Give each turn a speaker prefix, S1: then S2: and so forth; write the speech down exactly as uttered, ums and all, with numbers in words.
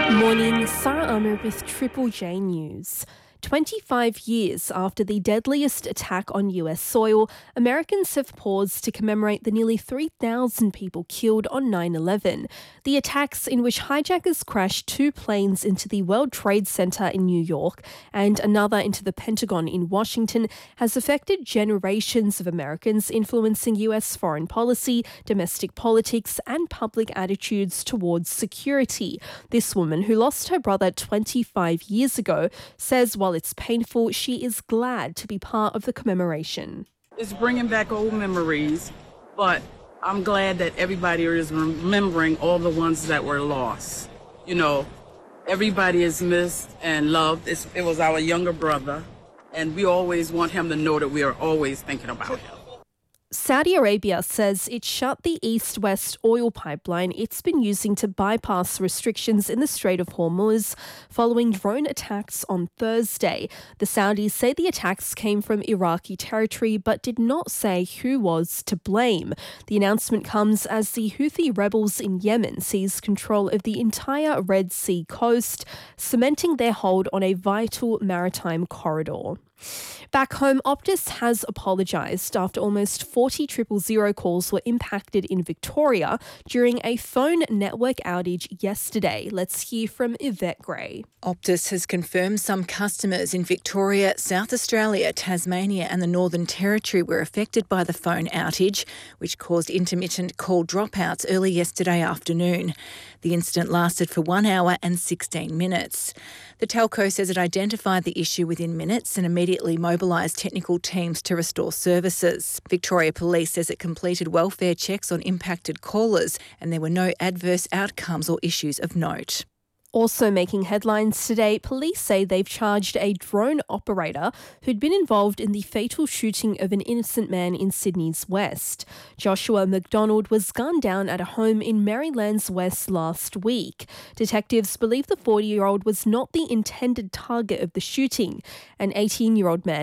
S1: Morning, Sarah Armour with Triple J News. twenty-five years after the deadliest attack on U S soil, Americans have paused to commemorate the nearly three thousand people killed on nine eleven. The attacks, in which hijackers crashed two planes into the World Trade Center in New York and another into the Pentagon in Washington, has affected generations of Americans, influencing U S foreign policy, domestic politics, and public attitudes towards security. This woman, who lost her brother twenty-five years ago, says while it's painful, she is glad to be part of the commemoration.
S2: It's bringing back old memories, but I'm glad that everybody is remembering all the ones that were lost. You know, everybody is missed and loved. It's, it was our younger brother, and we always want him to know that we are always thinking about him.
S1: Saudi Arabia says it shut the east-west oil pipeline it's been using to bypass restrictions in the Strait of Hormuz following drone attacks on Thursday. The Saudis say the attacks came from Iraqi territory but did not say who was to blame. The announcement comes as the Houthi rebels in Yemen seize control of the entire Red Sea coast, cementing their hold on a vital maritime corridor. Back home, Optus has apologised after almost forty triple zero calls were impacted in Victoria during a phone network outage yesterday. Let's hear from Yvette Gray.
S3: Optus has confirmed some customers in Victoria, South Australia, Tasmania and the Northern Territory were affected by the phone outage, which caused intermittent call dropouts early yesterday afternoon. The incident lasted for one hour and sixteen minutes. The telco says it identified the issue within minutes and immediately mobilised technical teams to restore services. Victoria Police says it completed welfare checks on impacted callers and there were no adverse outcomes or issues of note.
S1: Also making headlines today, police say they've charged a drone operator who'd been involved in the fatal shooting of an innocent man in Sydney's west. Joshua McDonald was gunned down at a home in Maryland's west last week. Detectives believe the forty-year-old was not the intended target of the shooting. An eighteen-year-old man